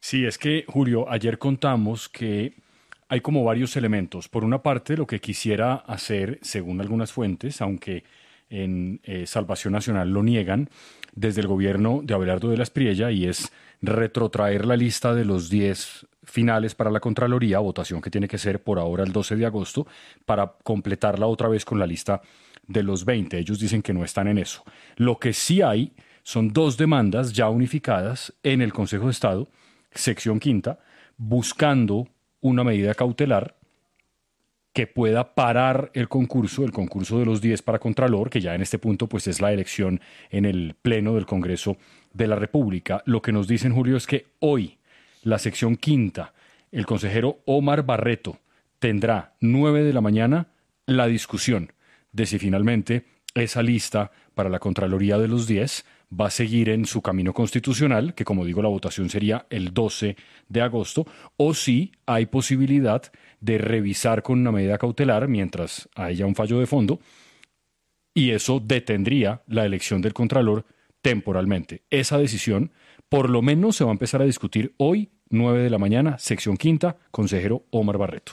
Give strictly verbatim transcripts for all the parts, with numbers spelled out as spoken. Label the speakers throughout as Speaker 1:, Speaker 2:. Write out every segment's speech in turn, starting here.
Speaker 1: Sí, es que, Julio, ayer contamos que hay como varios elementos. Por una parte, lo que quisiera hacer, según algunas fuentes, aunque en eh, Salvación Nacional lo niegan, desde el gobierno de Abelardo de la Espriella, y es retrotraer la lista de los diez finales para la Contraloría, votación que tiene que ser por ahora el doce de agosto, para completarla otra vez con la lista de los veinte. Ellos dicen que no están en eso. Lo que sí hay son dos demandas ya unificadas en el Consejo de Estado, sección quinta, buscando una medida cautelar que pueda parar el concurso, el concurso de los diez para Contralor, que ya en este punto pues es la elección en el Pleno del Congreso de la República. Lo que nos dicen, Julio, es que hoy la sección quinta, el consejero Omar Barreto, tendrá nueve de la mañana la discusión de si finalmente esa lista para la Contraloría de los diez va a seguir en su camino constitucional, que como digo la votación sería el doce de agosto, o si hay posibilidad de revisar con una medida cautelar mientras haya un fallo de fondo, y eso detendría la elección del Contralor temporalmente. Esa decisión por lo menos se va a empezar a discutir hoy, nueve de la mañana, sección quinta, consejero Omar Barreto.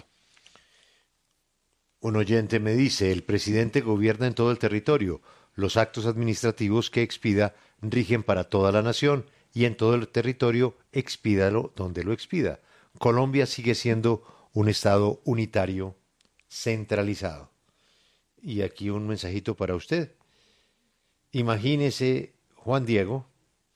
Speaker 2: Un oyente me dice, el presidente gobierna en todo el territorio. Los actos administrativos que expida rigen para toda la nación y en todo el territorio expídalo donde lo expida. Colombia sigue siendo un estado unitario centralizado. Y aquí un mensajito para usted. Imagínese, Juan Diego,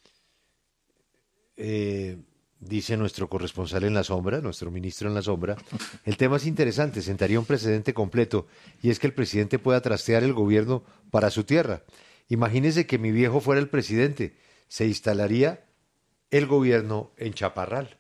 Speaker 2: eh, dice nuestro corresponsal en la sombra, nuestro ministro en la sombra, el tema es interesante, sentaría un precedente completo, y es que el presidente pueda trastear el gobierno para su tierra. Imagínese que mi viejo fuera el presidente, se instalaría el gobierno en Chaparral.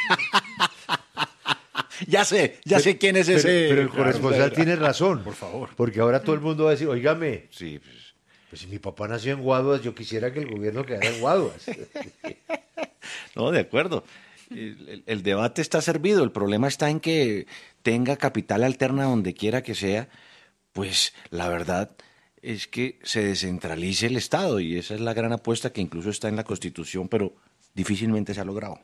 Speaker 3: Ya sé, ya sé quién es ese.
Speaker 2: Pero, pero el corresponsal claro, tiene razón.
Speaker 1: Por favor.
Speaker 2: Porque ahora todo el mundo va a decir, óigame,
Speaker 3: sí, pues,
Speaker 2: pues si mi papá nació en Guaduas, yo quisiera que el gobierno quedara en Guaduas.
Speaker 3: No, de acuerdo. El, el, el debate está servido. El problema está en que tenga capital alterna donde quiera que sea. Pues la verdad es que se descentralice el Estado, y esa es la gran apuesta que incluso está en la Constitución, pero difícilmente se ha logrado.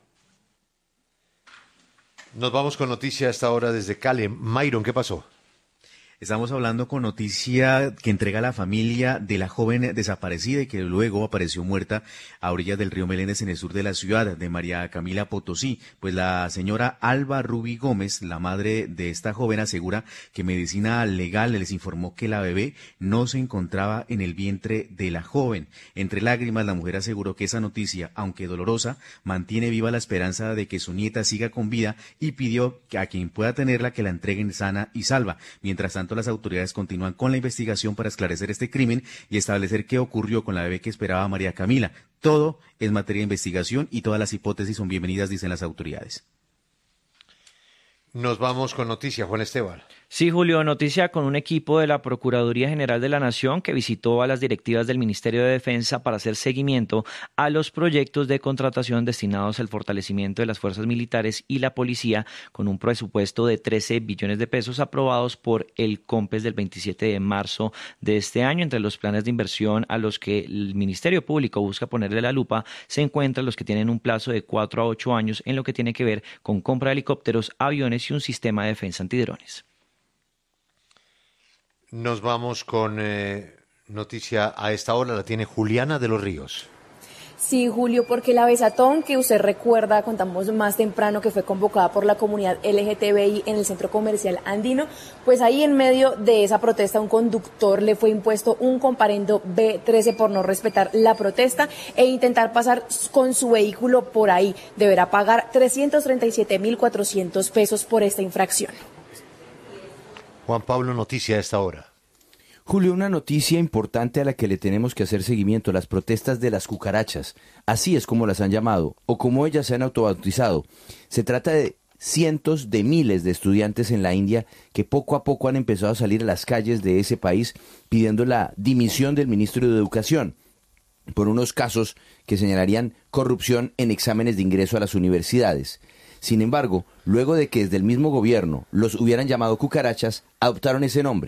Speaker 2: Nos vamos con noticia a esta hora desde Cali. Myron, ¿qué pasó?
Speaker 4: Estamos hablando con noticia que entrega la familia de la joven desaparecida y que luego apareció muerta a orillas del río Meléndez en el sur de la ciudad, de María Camila Potosí. Pues la señora Alba Rubi Gómez, la madre de esta joven, asegura que Medicina Legal les informó que la bebé no se encontraba en el vientre de la joven. Entre lágrimas, la mujer aseguró que esa noticia, aunque dolorosa, mantiene viva la esperanza de que su nieta siga con vida y pidió a quien pueda tenerla que la entreguen sana y salva. Mientras tanto, las autoridades continúan con la investigación para esclarecer este crimen y establecer qué ocurrió con la bebé que esperaba María Camila. Todo es materia de investigación y todas las hipótesis son bienvenidas, dicen las autoridades.
Speaker 2: Nos vamos con noticia, Juan Esteban.
Speaker 5: Sí, Julio, noticia con un equipo de la Procuraduría General de la Nación que visitó a las directivas del Ministerio de Defensa para hacer seguimiento a los proyectos de contratación destinados al fortalecimiento de las fuerzas militares y la policía, con un presupuesto de trece billones de pesos aprobados por el COMPES del veintisiete de marzo de este año. Entre los planes de inversión a los que el Ministerio Público busca ponerle la lupa se encuentran los que tienen un plazo de cuatro a ocho años en lo que tiene que ver con compra de helicópteros, aviones y un sistema de defensa antidrones.
Speaker 2: Nos vamos con eh, noticia a esta hora, la tiene Juliana de los Ríos.
Speaker 6: Sí, Julio, porque la Besatón, que usted recuerda, contamos más temprano que fue convocada por la comunidad L G T B I en el Centro Comercial Andino, pues ahí en medio de esa protesta un conductor le fue impuesto un comparendo B trece por no respetar la protesta e intentar pasar con su vehículo por ahí. Deberá pagar trescientos treinta y siete mil cuatrocientos pesos por esta infracción.
Speaker 2: Juan Pablo, noticia a esta hora.
Speaker 7: Julio, una noticia importante a la que le tenemos que hacer seguimiento, las protestas de las cucarachas. Así es como las han llamado, o como ellas se han autobautizado. Se trata de cientos de miles de estudiantes en la India que poco a poco han empezado a salir a las calles de ese país pidiendo la dimisión del ministro de Educación por unos casos que señalarían corrupción en exámenes de ingreso a las universidades. Sin embargo, luego de que desde el mismo gobierno los hubieran llamado cucarachas, adoptaron ese nombre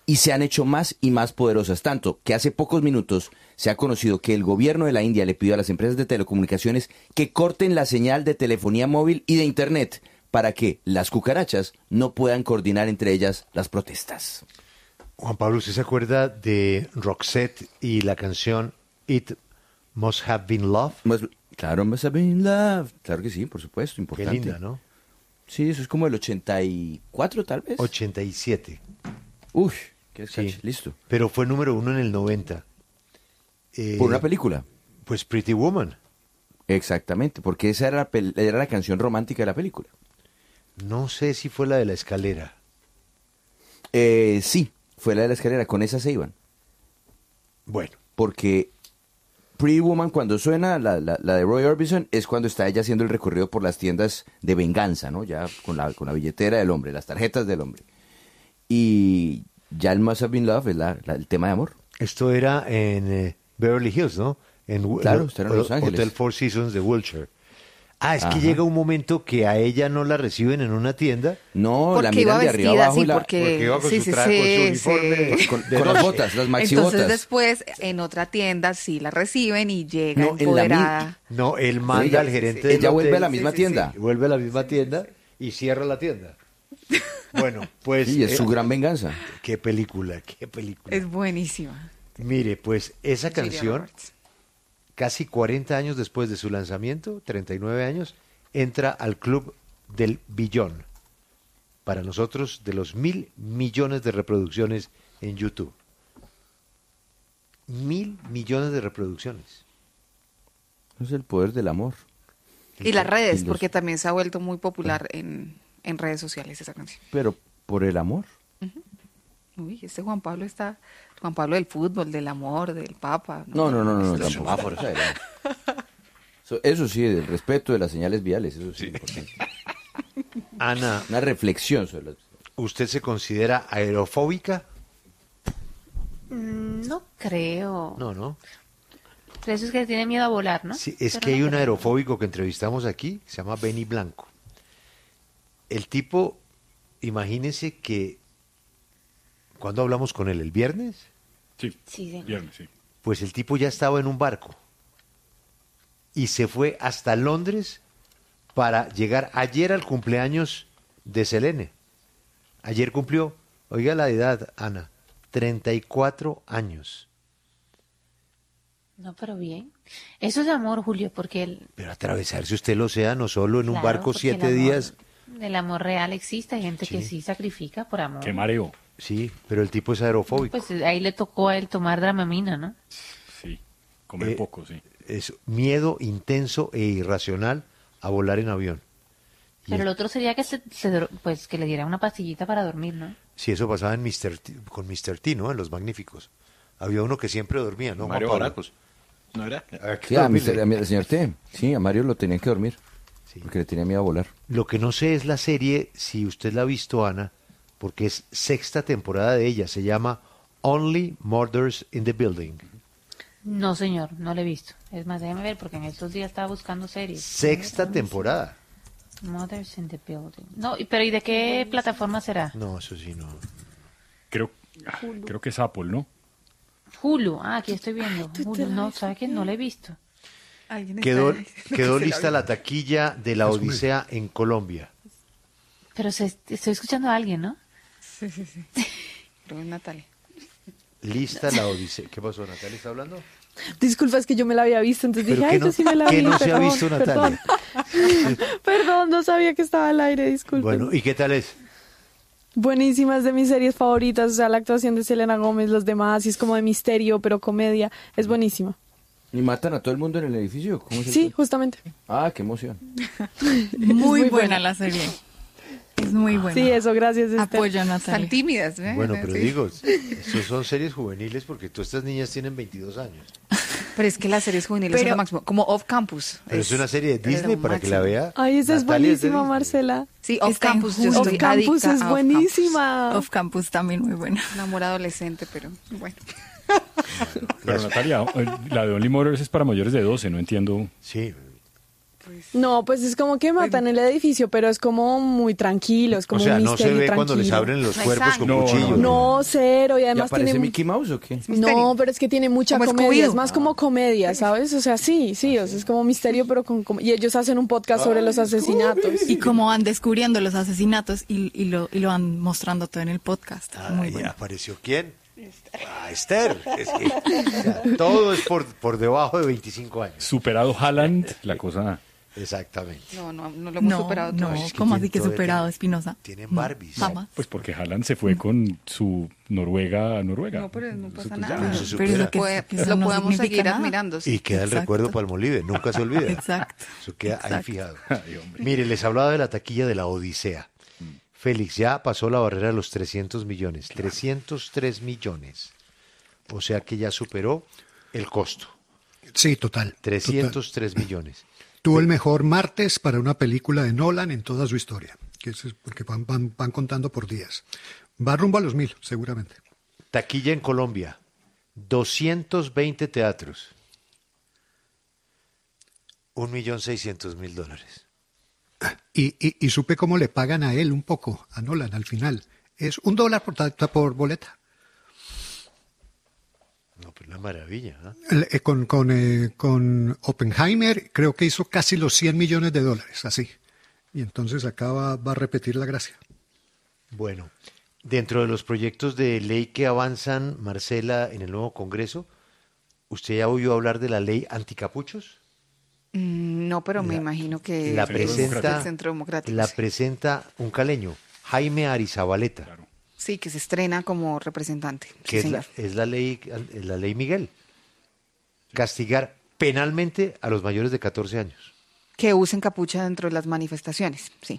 Speaker 7: y se han hecho más y más poderosas, tanto que hace pocos minutos se ha conocido que el gobierno de la India le pidió a las empresas de telecomunicaciones que corten la señal de telefonía móvil y de internet para que las cucarachas no puedan coordinar entre ellas las protestas.
Speaker 2: Juan Pablo, ¿usted se acuerda de Roxette y la canción It Must Have Been Love?
Speaker 7: Más- Claro, Must Have Been Love. Claro que sí, por supuesto,
Speaker 2: Qué
Speaker 7: importante.
Speaker 2: linda, ¿no?
Speaker 7: Sí, eso es como el ochenta y cuatro tal vez.
Speaker 2: ochenta y siete.
Speaker 7: Uy, qué
Speaker 2: Sí.
Speaker 7: sí. Listo.
Speaker 2: Pero fue número uno en el noventa. Eh,
Speaker 7: Por una película.
Speaker 2: Pues Pretty Woman.
Speaker 7: Exactamente, porque esa era la, pel- era la canción romántica de la película.
Speaker 2: No sé si fue la de la escalera.
Speaker 7: Eh, sí, fue la de la escalera, con esa se iban.
Speaker 2: Bueno,
Speaker 7: Porque Pretty Woman, cuando suena, la, la, la de Roy Orbison, es cuando está ella haciendo el recorrido por las tiendas de venganza, ¿no? Ya con la, con la billetera del hombre, las tarjetas del hombre. Y ya el Must Have Been Love es la- la- el tema de amor.
Speaker 2: esto era en eh, Beverly Hills, ¿no? En Wi-
Speaker 7: Claro,
Speaker 2: el-
Speaker 7: esto era en Los
Speaker 2: el
Speaker 7: Ángeles.
Speaker 2: Hotel Four Seasons de Wilshire. Ah, es que
Speaker 7: Ajá.
Speaker 2: llega un momento que a ella no la reciben en una tienda.
Speaker 7: No, la
Speaker 8: Porque iba
Speaker 7: miran de arriba
Speaker 8: vestida
Speaker 7: abajo
Speaker 8: así,
Speaker 7: y la,
Speaker 8: porque,
Speaker 2: porque iba con
Speaker 8: sí,
Speaker 2: su
Speaker 8: sí,
Speaker 2: traje, con su
Speaker 8: sí,
Speaker 2: uniforme.
Speaker 8: sí.
Speaker 7: con,
Speaker 2: de
Speaker 7: con las
Speaker 2: noche.
Speaker 7: botas, las maxi
Speaker 8: Entonces
Speaker 7: botas.
Speaker 8: después en otra tienda sí la reciben y llega
Speaker 7: No, en la mi-
Speaker 8: empoderada.
Speaker 2: No, él manda
Speaker 7: Ella-
Speaker 2: al gerente
Speaker 7: sí,
Speaker 2: del
Speaker 7: ella vuelve
Speaker 2: hotel.
Speaker 7: a la misma
Speaker 2: Sí, sí,
Speaker 7: tienda.
Speaker 2: sí, vuelve a la misma tienda y cierra la tienda. Bueno, pues...
Speaker 7: Sí, es
Speaker 2: eh,
Speaker 7: su gran venganza.
Speaker 2: Qué película, qué película.
Speaker 8: Es buenísima.
Speaker 2: Mire, pues esa
Speaker 8: Julia
Speaker 2: canción,
Speaker 8: Roberts.
Speaker 2: casi cuarenta años después de su lanzamiento, treinta y nueve años, entra al club del billón. Para nosotros, de los mil millones de reproducciones en YouTube. Mil millones de reproducciones.
Speaker 7: Es el poder del amor.
Speaker 8: Y las redes,
Speaker 7: Y los-
Speaker 8: porque también se ha vuelto muy popular en, en redes sociales esa canción.
Speaker 7: Pero por el amor.
Speaker 8: Uy, este Juan Pablo está... Juan Pablo del fútbol, del amor, del papa.
Speaker 7: No, no, no, no, no
Speaker 3: Los
Speaker 7: tampoco.
Speaker 3: semáforos.
Speaker 7: Eso, eso sí, el respeto de las señales viales, eso sí, es importante.
Speaker 2: Ana,
Speaker 7: Una reflexión sobre las...
Speaker 2: ¿usted se considera aerofóbica?
Speaker 9: Mm, No creo.
Speaker 2: No, no.
Speaker 9: Pero eso es que tiene miedo a volar, ¿no?
Speaker 2: Sí, es
Speaker 9: Pero
Speaker 2: que
Speaker 9: no
Speaker 2: hay un
Speaker 9: creo.
Speaker 2: aerofóbico que entrevistamos aquí, se llama Benny Blanco. El tipo, imagínese que cuando hablamos con él el viernes,
Speaker 1: Sí,
Speaker 9: Sí, señor.
Speaker 1: viernes, sí.
Speaker 2: pues el tipo ya estaba en un barco y se fue hasta Londres para llegar ayer al cumpleaños de Selene. Ayer cumplió, oiga la edad, Ana, treinta y cuatro años.
Speaker 9: No, pero bien. Eso es amor, Julio, porque el,
Speaker 2: Pero atravesarse usted el océano solo en un
Speaker 9: claro,
Speaker 2: barco
Speaker 9: porque
Speaker 2: siete
Speaker 9: el amor-
Speaker 2: días,
Speaker 9: El amor real existe, hay gente que
Speaker 2: Sí.
Speaker 9: sí sacrifica por amor.
Speaker 1: Qué mareo.
Speaker 2: sí, pero el tipo es aerofóbico.
Speaker 9: Pues ahí le tocó a él tomar Dramamina, ¿no?
Speaker 1: Sí, comer
Speaker 2: Eh,
Speaker 1: poco, sí.
Speaker 2: Es miedo intenso e irracional a volar en avión. Y
Speaker 9: Pero
Speaker 2: es-
Speaker 9: el otro sería que se, se dor- pues que le diera una pastillita para dormir, ¿no?
Speaker 2: Si eso pasaba en mister T, con mister T, ¿no? En Los Magníficos. Había uno que siempre dormía, ¿no?
Speaker 3: Mario
Speaker 2: Juan Pablo?
Speaker 3: Baracos. ¿No era?
Speaker 2: Había que
Speaker 7: Sí, a
Speaker 2: dormirle.
Speaker 7: mister a mi- al señor T. Sí, a Mario lo tenían que dormir.
Speaker 2: Sí.
Speaker 7: Porque le tenía miedo a volar.
Speaker 2: Lo que no sé es la serie, si usted la ha visto, Ana, porque es sexta temporada de ella. Se llama Only Murders in the Building.
Speaker 9: No, señor, no lo he visto. Es más, déjeme ver, porque en estos días estaba buscando series.
Speaker 2: Sexta temporada.
Speaker 9: Mothers in the Building. No, y- pero ¿y de qué plataforma será?
Speaker 2: No, eso sí, no.
Speaker 1: Creo, ah, creo que es Apple, ¿no?
Speaker 9: Hulu. Ah, aquí estoy viendo. Hulu, no, ¿sabe qué? No lo he visto.
Speaker 8: Alguien está
Speaker 2: Quedó,
Speaker 8: diciendo que
Speaker 2: quedó
Speaker 8: se la
Speaker 2: lista
Speaker 8: vio.
Speaker 2: la taquilla de la Odisea en Colombia.
Speaker 9: Pero se, estoy escuchando a alguien, ¿no?
Speaker 8: Sí, sí, sí. Creo que es Natalia.
Speaker 2: Lista la Odisea. ¿Qué pasó, Natalia? ¿Está hablando?
Speaker 6: Disculpa, es que yo me la había visto, entonces
Speaker 2: ¿Pero
Speaker 6: dije,
Speaker 2: qué
Speaker 6: ay,
Speaker 2: no-
Speaker 6: yo sí me la
Speaker 2: qué
Speaker 6: vi.
Speaker 2: no se ha
Speaker 6: perdón,
Speaker 2: visto, Natalia?
Speaker 6: Perdón. Perdón, no sabía que estaba al aire, disculpen.
Speaker 2: Bueno, ¿y qué tal es?
Speaker 6: Buenísimas, de mis series favoritas, o sea, la actuación de Selena Gómez, los demás, y es como de misterio, pero comedia, es buenísima.
Speaker 7: ¿Y matan a todo el mundo en el edificio? ¿Cómo es el
Speaker 6: Sí,
Speaker 7: cuento?
Speaker 6: justamente.
Speaker 7: Ah, qué emoción.
Speaker 10: Muy,
Speaker 6: muy
Speaker 10: buena,
Speaker 6: buena.
Speaker 10: la serie. Es muy buena.
Speaker 6: Sí, eso, gracias. Esther.
Speaker 10: Apoyo a
Speaker 8: Están
Speaker 10: Natalia.
Speaker 8: tímidas, ¿eh?
Speaker 2: Bueno, pero
Speaker 8: Sí.
Speaker 2: digo, eso son series juveniles porque todas estas niñas tienen veintidós años.
Speaker 8: Pero es que las series juveniles son
Speaker 10: Pero-
Speaker 8: lo máximo. Como Off Campus.
Speaker 2: Pero es una serie de
Speaker 8: es lo
Speaker 2: Disney para que la
Speaker 8: máximo.
Speaker 2: vea.
Speaker 6: Ay, esa es
Speaker 2: Natalia es de
Speaker 6: buenísima,
Speaker 2: Disney.
Speaker 6: Marcela.
Speaker 8: Sí, Off
Speaker 10: Está en
Speaker 8: Campus. Yo
Speaker 10: Hulu.
Speaker 8: estoy
Speaker 6: Off Campus
Speaker 8: adicta
Speaker 6: es
Speaker 8: a Off
Speaker 6: buenísima.
Speaker 10: Off Campus también muy buena.
Speaker 8: Campus. Un amor adolescente, pero bueno.
Speaker 1: Pero Natalia, eh, la de Only Murders es para mayores de doce, no entiendo.
Speaker 2: Sí,
Speaker 11: No, pues es como que matan el edificio, pero es como muy tranquilo, es como
Speaker 2: o sea,
Speaker 11: un
Speaker 2: no
Speaker 11: misterio
Speaker 2: se ve
Speaker 11: tranquilo.
Speaker 2: cuando les abren los cuerpos con
Speaker 11: no,
Speaker 2: cuchillos.
Speaker 11: No, cero, y
Speaker 7: ¿Y
Speaker 11: además
Speaker 7: aparece
Speaker 11: tiene...
Speaker 7: Mickey Mouse o qué?
Speaker 11: No, pero es que tiene mucha
Speaker 8: Como
Speaker 11: comedia,
Speaker 8: Scooby-Doo.
Speaker 11: es más como comedia, ¿sabes? O sea, sí, sí, o sea, es como misterio, pero con... com- Y ellos hacen un podcast sobre los asesinatos.
Speaker 10: Y cómo van descubriendo los asesinatos y, y, lo, y lo van mostrando todo en el podcast. Muy
Speaker 2: Ahí
Speaker 10: bueno.
Speaker 2: apareció quién. Ah, Esther. Es que, o sea, todo es por, por debajo de veinticinco años.
Speaker 1: Superado Haaland, la cosa...
Speaker 2: Exactamente.
Speaker 8: No, no, no lo hemos
Speaker 10: No,
Speaker 8: superado
Speaker 10: no,
Speaker 8: todavía.
Speaker 2: Es que
Speaker 10: ¿cómo
Speaker 2: tienen
Speaker 10: así que
Speaker 2: todo-
Speaker 10: superado, Espinosa?
Speaker 2: Tienen
Speaker 10: No,
Speaker 2: Barbies.
Speaker 10: jamás.
Speaker 1: Pues porque Haaland se fue con su Noruega a Noruega.
Speaker 8: No, pero no pasa
Speaker 1: Eso, pues,
Speaker 8: nada.
Speaker 1: ya.
Speaker 2: Eso se
Speaker 10: Pero
Speaker 2: supera.
Speaker 10: eso que-
Speaker 8: Puede-
Speaker 10: eso
Speaker 8: lo
Speaker 10: no
Speaker 8: podemos
Speaker 10: significa
Speaker 8: seguir
Speaker 10: nada.
Speaker 8: admirando. sí.
Speaker 2: Y queda el
Speaker 10: Exacto.
Speaker 2: recuerdo Palmolive, nunca se olvida.
Speaker 10: Exacto.
Speaker 2: Eso queda ahí
Speaker 10: Exacto.
Speaker 2: fijado.
Speaker 1: Ay, hombre.
Speaker 2: Mire, les hablaba de la taquilla de la Odisea. Félix, ya pasó la barrera de los trescientos millones. trescientos tres millones. O sea que ya superó el costo.
Speaker 12: Sí, total. total.
Speaker 2: trescientos tres millones.
Speaker 12: Tuvo el mejor martes para una película de Nolan en toda su historia, que es porque van, van, van contando por días. Va rumbo a los mil, seguramente.
Speaker 2: Taquilla en Colombia. doscientos veinte teatros. Un millón seiscientos mil dólares.
Speaker 12: Y, y, y supe cómo le pagan a él un poco, a Nolan, al final. Es un dólar por, ta- por boleta.
Speaker 2: No, pues una maravilla. ¿eh?
Speaker 12: El- eh, Con, con, eh, con Oppenheimer creo que hizo casi los cien millones de dólares, así. Y entonces acá va, va a repetir la gracia.
Speaker 2: Bueno, dentro de los proyectos de ley que avanzan, Marcela, en el nuevo Congreso, ¿usted ya oyó hablar de la ley anticapuchos?
Speaker 8: Mm, No, pero me
Speaker 2: La-
Speaker 8: imagino que
Speaker 2: La
Speaker 8: es
Speaker 2: presenta,
Speaker 8: el Centro Democrático.
Speaker 2: la
Speaker 8: sí.
Speaker 2: presenta un caleño, Jaime Arizabaleta,
Speaker 8: Sí, que se estrena como representante. Sí,
Speaker 2: que es la,
Speaker 8: señor.
Speaker 2: es la ley, es la ley Miguel. Castigar penalmente a los mayores de catorce años.
Speaker 8: Que usen capucha dentro de las manifestaciones, sí.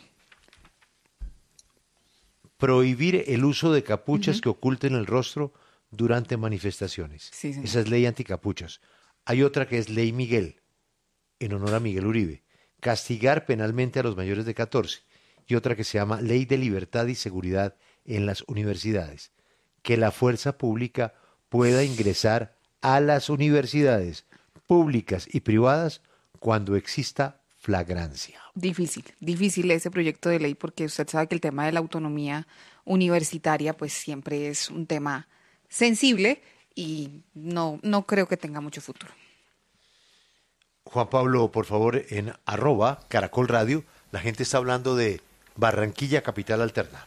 Speaker 2: Prohibir el uso de capuchas que oculten el rostro durante manifestaciones.
Speaker 8: Sí, señor.
Speaker 2: Esa es ley anticapuchas. Hay otra que es ley Miguel, en honor a Miguel Uribe. Castigar penalmente a los mayores de catorce. Y otra que se llama ley de libertad y seguridad en las universidades. Que la fuerza pública pueda ingresar a las universidades públicas y privadas cuando exista flagrancia.
Speaker 8: Difícil, difícil ese proyecto de ley porque usted sabe que el tema de la autonomía universitaria pues siempre es un tema sensible y no, no creo que tenga mucho futuro.
Speaker 2: Juan Pablo, por favor, en arroba Caracol Radio, la gente está hablando de Barranquilla Capital Alterna.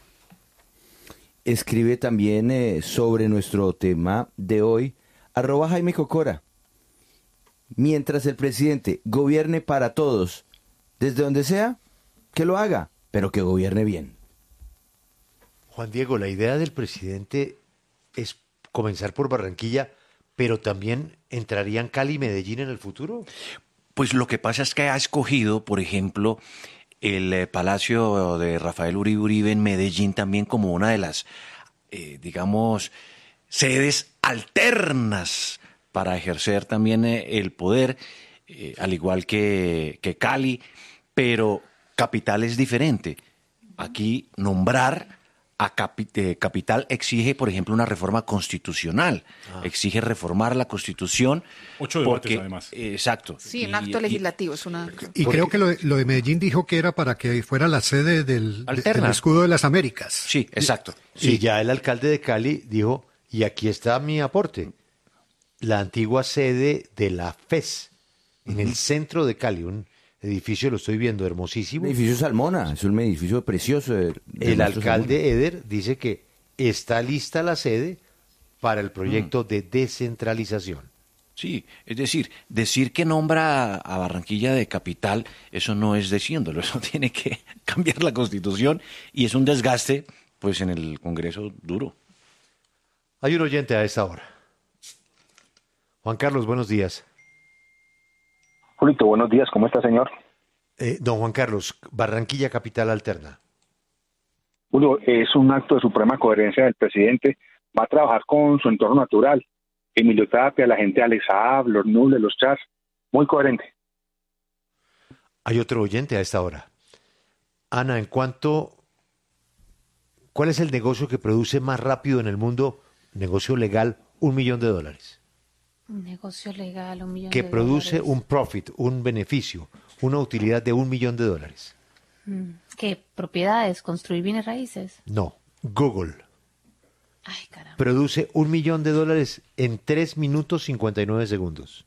Speaker 7: Escribe también eh, sobre nuestro tema de hoy, arroba Jaime Cocora. Mientras el presidente gobierne para todos, desde donde sea, que lo haga, pero que gobierne bien.
Speaker 2: Juan Diego, la idea del presidente es comenzar por Barranquilla, pero también entrarían Cali y Medellín en el futuro.
Speaker 3: Pues lo que pasa es que ha escogido, por ejemplo, el eh, Palacio de Rafael Uribe Uribe en Medellín también como una de las, eh, digamos, sedes alternas para ejercer también eh, el poder, eh, al igual que, que Cali, pero capital es diferente. Aquí nombrar a capi- eh, capital exige, por ejemplo, una reforma constitucional,
Speaker 2: Ah.
Speaker 3: exige reformar la Constitución.
Speaker 1: Ocho debates,
Speaker 3: porque,
Speaker 1: además.
Speaker 3: eh, exacto.
Speaker 8: Sí, un
Speaker 3: Y-
Speaker 8: acto
Speaker 3: y-
Speaker 8: legislativo es una...
Speaker 12: Y creo que lo de, lo de Medellín dijo que era para que fuera la sede del, de-
Speaker 3: Alterna.
Speaker 12: del escudo de las Américas.
Speaker 3: Sí, exacto.
Speaker 2: Y ya el alcalde de Cali dijo, y aquí está mi aporte, la antigua sede de la F E S, en el centro de Cali, un edificio, lo estoy viendo, hermosísimo.
Speaker 7: El edificio Salmona, es un edificio precioso. de- de
Speaker 2: El
Speaker 7: maestro
Speaker 2: alcalde Eder dice que está lista la sede para el proyecto de descentralización.
Speaker 3: Sí, es decir, decir que nombra a Barranquilla de capital, eso no es diciéndolo, eso tiene que cambiar la Constitución y es un desgaste, pues, en el Congreso duro.
Speaker 2: Hay un oyente a esta hora. Juan Carlos, buenos días.
Speaker 13: Julito, buenos días, ¿cómo está, señor?
Speaker 2: Eh, don Juan Carlos, Barranquilla Capital Alterna.
Speaker 13: Julio, es un acto de suprema coherencia del presidente. Va a trabajar con su entorno natural. Emilio Tapia, la gente de Alex Saab, los Nules, los Chars. Muy coherente.
Speaker 2: Hay otro oyente a esta hora. Ana, en cuanto, ¿cuál es el negocio que produce más rápido en el mundo, negocio legal, un millón de dólares?
Speaker 9: Un negocio legal, un millón
Speaker 2: Que
Speaker 9: de
Speaker 2: produce
Speaker 9: dólares.
Speaker 2: un profit, un beneficio, una utilidad de un millón de dólares.
Speaker 9: ¿Qué? ¿Propiedades? ¿Construir bienes raíces?
Speaker 2: No, Google.
Speaker 9: Ay, caramba.
Speaker 2: Produce un millón de dólares en tres minutos cincuenta y nueve segundos.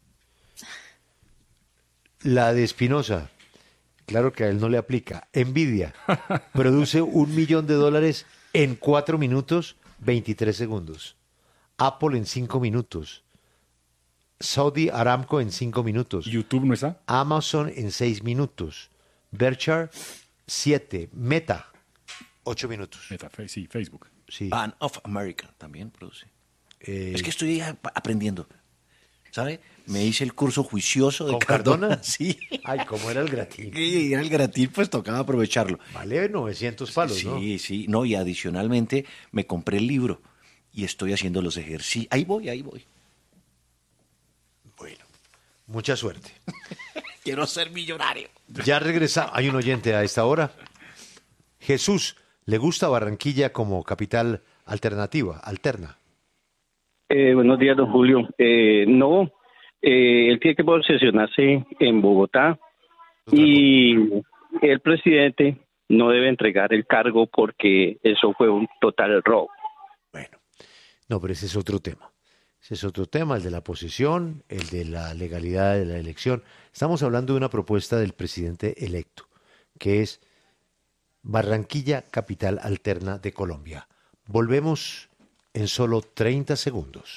Speaker 2: La de Espinosa, claro que a él no le aplica. Nvidia produce un millón de dólares en cuatro minutos veintitrés segundos. Apple en cinco minutos. Saudi Aramco en cinco minutos.
Speaker 1: ¿YouTube no está?
Speaker 2: Amazon en seis minutos. Berkshire, siete. Meta, ocho minutos.
Speaker 1: Meta, sí, Facebook.
Speaker 2: Sí.
Speaker 3: Bank of America también produce.
Speaker 2: Eh,
Speaker 3: es que estoy aprendiendo. ¿Sabe? Me hice el curso juicioso de
Speaker 2: ¿Con
Speaker 3: Cardona.
Speaker 2: Cardona?
Speaker 3: Sí.
Speaker 2: Ay, ¿cómo era el gratín?
Speaker 3: Y era el gratín, pues tocaba aprovecharlo.
Speaker 2: Vale novecientos palos,
Speaker 3: sí,
Speaker 2: ¿no?
Speaker 3: Sí, sí. No, y adicionalmente me compré el libro y estoy haciendo los ejercicios. Ahí voy, ahí voy.
Speaker 2: Bueno, mucha suerte.
Speaker 3: Quiero ser millonario.
Speaker 2: Ya regresa. Hay un oyente a esta hora. Jesús, ¿le gusta Barranquilla como capital alternativa, alterna?
Speaker 14: Eh, buenos días, don Julio. Eh, no, eh, él tiene que posesionarse en Bogotá y el presidente no debe entregar el cargo porque eso fue un total robo.
Speaker 2: Bueno, no, pero ese es otro tema. Ese es otro tema, el de la posesión, el de la legalidad de la elección. Estamos hablando de una propuesta del presidente electo, que es Barranquilla, capital alterna de Colombia. Volvemos en solo treinta segundos.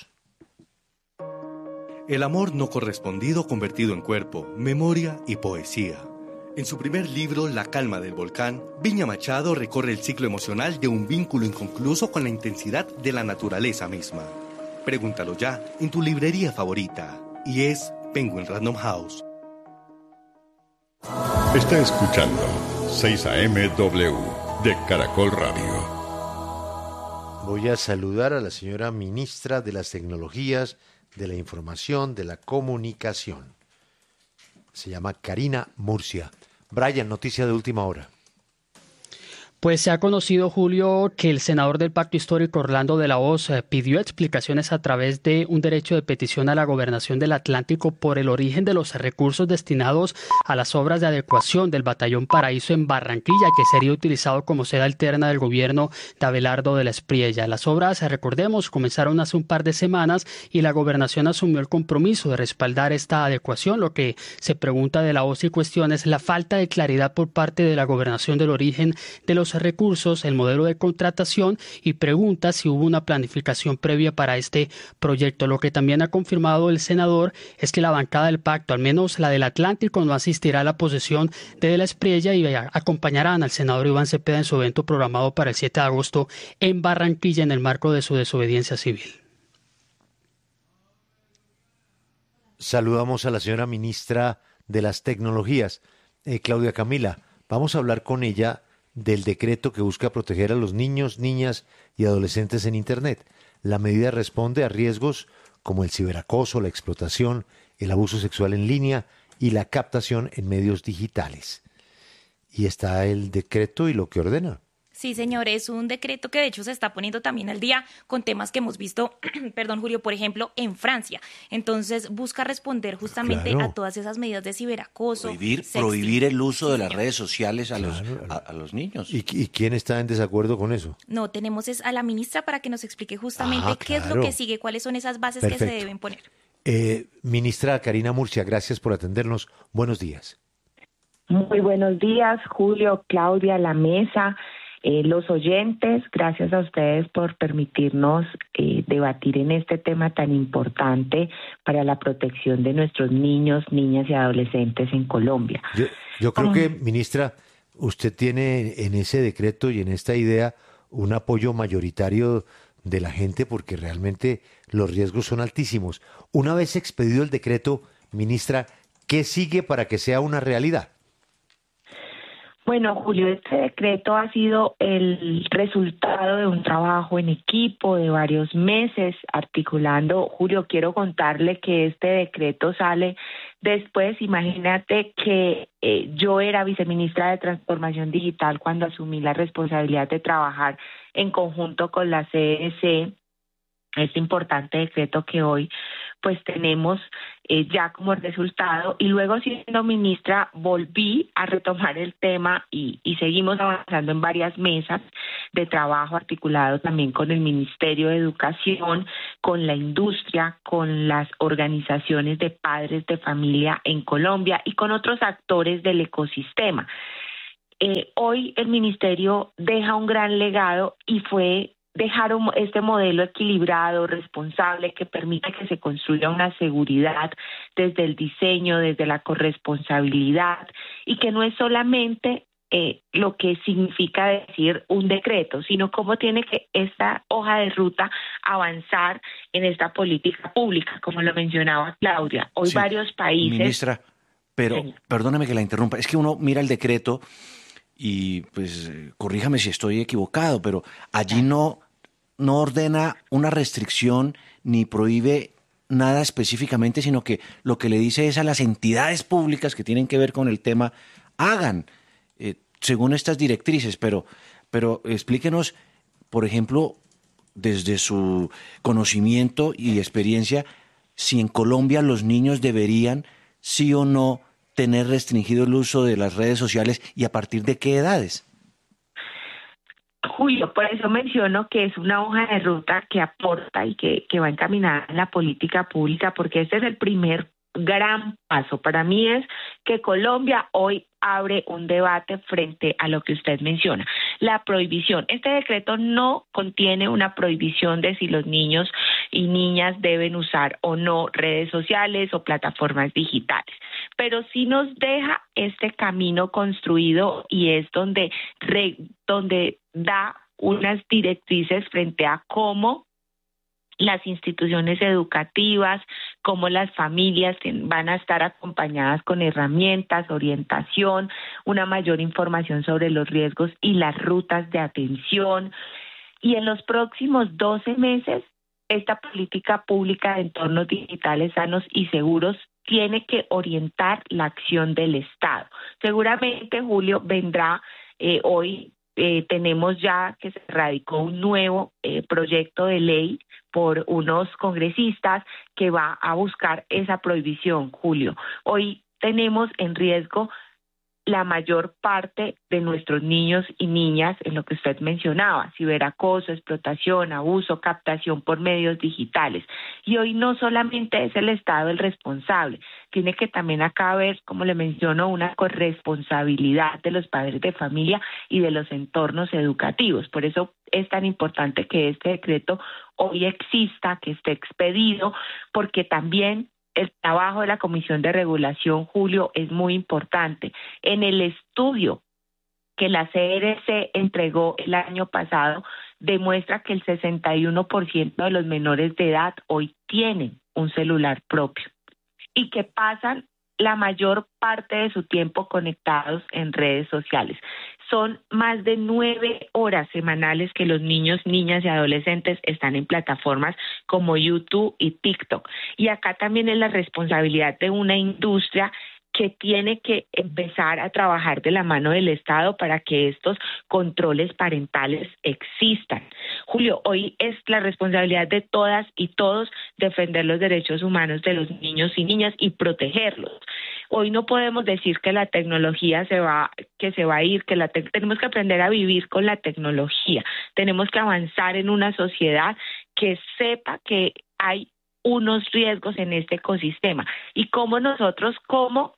Speaker 15: El amor no correspondido convertido en cuerpo, memoria y poesía. En su primer libro, La calma del volcán, Viña Machado recorre el ciclo emocional de un vínculo inconcluso con la intensidad de la naturaleza misma. Pregúntalo ya en tu librería favorita. Y es Penguin Random House.
Speaker 16: Está escuchando seis A M W de Caracol Radio.
Speaker 2: Voy a saludar a la señora ministra de las Tecnologías, de la Información, de la Comunicación. Se llama Karina Murcia. Brian, noticia de última hora.
Speaker 17: Pues se ha conocido, Julio, que el senador del Pacto Histórico, Orlando de la Hoz, pidió explicaciones a través de un derecho de petición a la Gobernación del Atlántico por el origen de los recursos destinados a las obras de adecuación del Batallón Paraíso en Barranquilla, que sería utilizado como sede alterna del gobierno de Abelardo de la Espriella. Las obras, recordemos, comenzaron hace un par de semanas y la Gobernación asumió el compromiso de respaldar esta adecuación. Lo que se pregunta de la Hoz y cuestiona es la falta de claridad por parte de la Gobernación del origen de los recursos, el modelo de contratación, y pregunta si hubo una planificación previa para este proyecto. Lo que también ha confirmado el senador es que la bancada del pacto, al menos la del Atlántico, no asistirá a la posesión de De la Espriella y acompañarán al senador Iván Cepeda en su evento programado para el siete de agosto en Barranquilla en el marco de su desobediencia civil.
Speaker 2: Saludamos a la señora ministra de las Tecnologías, eh, Claudia Camila. Vamos a hablar con ella del decreto que busca proteger a los niños, niñas y adolescentes en Internet. La medida responde a riesgos como el ciberacoso, la explotación, el abuso sexual en línea y la captación en medios digitales. Y está el decreto y lo que ordena.
Speaker 18: Sí, señor, es un decreto que de hecho se está poniendo también al día con temas que hemos visto, perdón, Julio, por ejemplo, en Francia. Entonces busca responder justamente
Speaker 3: Claro.
Speaker 18: a todas esas medidas de ciberacoso.
Speaker 3: Prohibir,
Speaker 18: sexting.
Speaker 3: prohibir el uso de las
Speaker 18: señor.
Speaker 3: redes sociales a, los, a, a los niños.
Speaker 2: ¿Y, ¿Y quién está en desacuerdo con eso?
Speaker 18: No, tenemos es a la ministra para que nos explique justamente
Speaker 2: Ah,
Speaker 18: qué es lo
Speaker 2: claro.
Speaker 18: que sigue, cuáles son esas bases que se
Speaker 2: Perfecto.
Speaker 18: deben poner.
Speaker 2: Eh, ministra Karina Murcia, gracias por atendernos. Buenos días.
Speaker 19: Muy buenos días, Julio, Claudia, la mesa, eh, los oyentes. Gracias a ustedes por permitirnos eh, debatir en este tema tan importante para la protección de nuestros niños, niñas y adolescentes en Colombia.
Speaker 2: Yo, yo creo
Speaker 19: Um,
Speaker 2: que, ministra, usted tiene en ese decreto y en esta idea un apoyo mayoritario de la gente porque realmente los riesgos son altísimos. Una vez expedido el decreto, ministra, ¿qué sigue para que sea una realidad?
Speaker 19: Bueno, Julio, este decreto ha sido el resultado de un trabajo en equipo de varios meses articulando. Julio, quiero contarle que este decreto sale después. Imagínate que eh, yo era viceministra de Transformación Digital cuando asumí la responsabilidad de trabajar en conjunto con la C N C. Este importante decreto que hoy pues tenemos eh, ya como resultado. Y luego, siendo ministra, volví a retomar el tema y, y seguimos avanzando en varias mesas de trabajo articulado también con el Ministerio de Educación, con la industria, con las organizaciones de padres de familia en Colombia y con otros actores del ecosistema. Eh, hoy el ministerio deja un gran legado y fue dejar un, este modelo equilibrado, responsable, que permite que se construya una seguridad desde el diseño, desde la corresponsabilidad, y que no es solamente eh, lo que significa decir un decreto, sino cómo tiene que esta hoja de ruta avanzar en esta política pública, como lo mencionaba Claudia. Hoy
Speaker 3: Sí,
Speaker 19: varios países...
Speaker 3: Ministra, pero
Speaker 19: Sí.
Speaker 3: perdóneme que la interrumpa, es que uno mira el decreto y pues eh, corríjame si estoy equivocado, pero allí no, no ordena una restricción ni prohíbe nada específicamente, sino que lo que le dice es a las entidades públicas que tienen que ver con el tema, hagan eh, según estas directrices, pero, pero explíquenos, por ejemplo, desde su conocimiento y experiencia, si en Colombia los niños deberían, sí o no, tener restringido el uso de las redes sociales y a partir de qué edades.
Speaker 19: Julio, por eso menciono que es una hoja de ruta que aporta y que, que va encaminada en la política pública, porque este es el primer gran paso. Para mí es que Colombia hoy abre un debate frente a lo que usted menciona, la prohibición. Este decreto no contiene una prohibición de si los niños y niñas deben usar o no redes sociales o plataformas digitales, pero sí nos deja este camino construido y es donde, re, donde da unas directrices frente a cómo las instituciones educativas, cómo las familias van a estar acompañadas con herramientas, orientación, una mayor información sobre los riesgos y las rutas de atención. Y en los próximos doce meses, esta política pública de entornos digitales sanos y seguros tiene que orientar la acción del Estado. Seguramente, Julio, vendrá eh, hoy. Eh, tenemos ya que se radicó un nuevo eh, proyecto de ley por unos congresistas que va a buscar esa prohibición, Julio. Hoy tenemos en riesgo la mayor parte de nuestros niños y niñas en lo que usted mencionaba, ciberacoso, explotación, abuso, captación por medios digitales. Y hoy no solamente es el Estado el responsable, tiene que también acá haber, como le menciono, una corresponsabilidad de los padres de familia y de los entornos educativos. Por eso es tan importante que este decreto hoy exista, que esté expedido, porque también el trabajo de la Comisión de Regulación, Julio, es muy importante. En el estudio que la C R C entregó el año pasado, demuestra que el sesenta y uno por ciento de los menores de edad hoy tienen un celular propio y que pasan la mayor parte de su tiempo conectados en redes sociales. Son más de nueve horas semanales que los niños, niñas y adolescentes están en plataformas como YouTube y TikTok. Y acá también es la responsabilidad de una industria que tiene que empezar a trabajar de la mano del Estado para que estos controles parentales existan. Julio, hoy es la responsabilidad de todas y todos defender los derechos humanos de los niños y niñas y protegerlos. Hoy no podemos decir que la tecnología se va, que se va a ir, que la te- tenemos que aprender a vivir con la tecnología. Tenemos que avanzar en una sociedad que sepa que hay unos riesgos en este ecosistema y cómo nosotros, como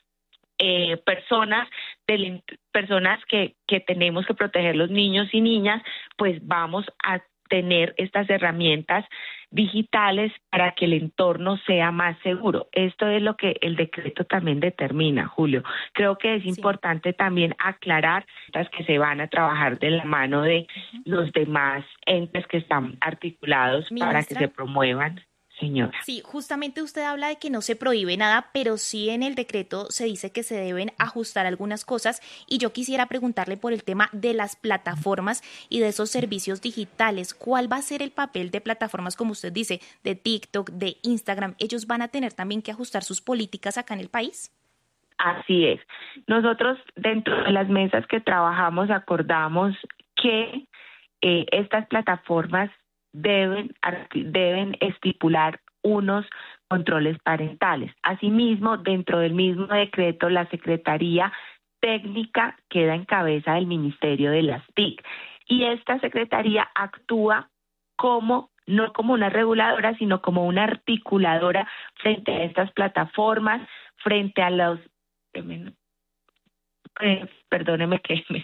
Speaker 19: Eh, personas del, personas que, que tenemos que proteger los niños y niñas, pues vamos a tener estas herramientas digitales para que el entorno sea más seguro. Esto es lo que el decreto también determina, Julio. Creo que es sí. importante también aclarar las que se van a trabajar de la mano de uh-huh. los demás entes que están articulados Ministra. Para que se promuevan. Señora.
Speaker 18: Sí, justamente usted habla de que no se prohíbe nada, pero sí en el decreto se dice que se deben ajustar algunas cosas y yo quisiera preguntarle por el tema de las plataformas y de esos servicios digitales. ¿Cuál va a ser el papel de plataformas, como usted dice, de TikTok, de Instagram? ¿Ellos van a tener también que ajustar sus políticas acá en el país?
Speaker 19: Así es. Nosotros dentro de las mesas que trabajamos acordamos que eh, estas plataformas deben, deben estipular unos controles parentales. Asimismo, dentro del mismo decreto, la Secretaría Técnica queda en cabeza del Ministerio de las T I C y esta Secretaría actúa como no como una reguladora, sino como una articuladora frente a estas plataformas, frente a los... Eh, perdóneme que me